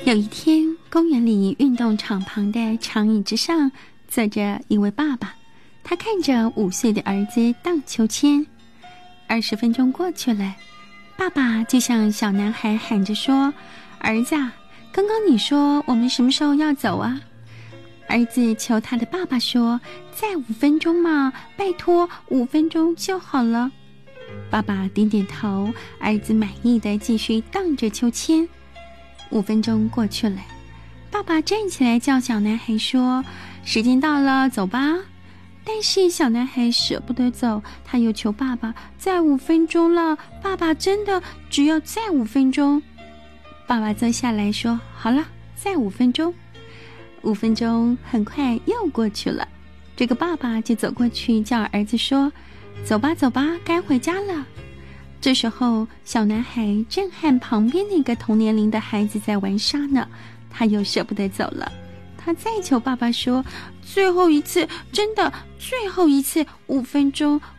有一天，公园里运动场旁的长椅之上坐着一位爸爸，他看着5岁的儿子荡秋千。20分钟过去了，爸爸就向小男孩喊着说：“儿子啊，刚刚你说我们什么时候要走啊？”儿子求他的爸爸说：“再5分钟嘛，拜托，5分钟就好了。”爸爸点点头，儿子满意的继续荡着秋千。5分钟过去了，爸爸站起来叫小男孩说：“时间到了，走吧。”但是小男孩舍不得走，他又求爸爸：“再5分钟了，爸爸真的只要再5分钟。”爸爸坐下来说：“好了，再5分钟。”5分钟很快又过去了，这个爸爸就走过去叫儿子说：“走吧走吧，该回家了。”这时候小男孩正和旁边那个同年龄的孩子在玩沙呢，他又舍不得走了，他再求爸爸说：“最后一次，真的最后一次，5分钟，